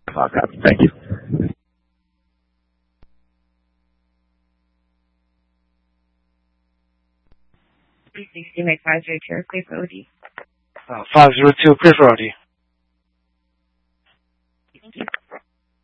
podcast. Thank you. 360 make 502 clear for OD. 502 clear for OD.